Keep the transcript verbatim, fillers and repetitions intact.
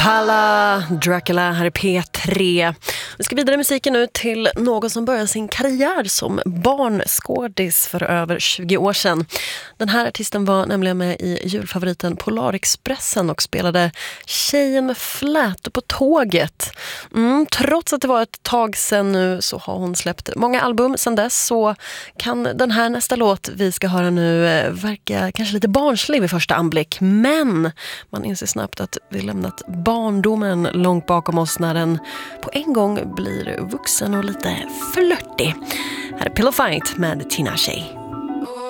Valhalla, Dracula, här är P tre. Vi ska vidare i musiken nu till någon som började sin karriär som barnskådis för över tjugo år sedan. Den här artisten var nämligen med i julfavoriten Polarexpressen och spelade tjejen med flätor på tåget. Mm, trots att det var ett tag sedan nu så har hon släppt många album sedan dess, så kan den här nästa låt vi ska höra nu verka kanske lite barnslig vid första anblick, men man inser snabbt att vi lämnat barndomen långt bakom oss när den på en gång blir vuxen och lite flörtig. Här är Pillow Fight med Tinashe.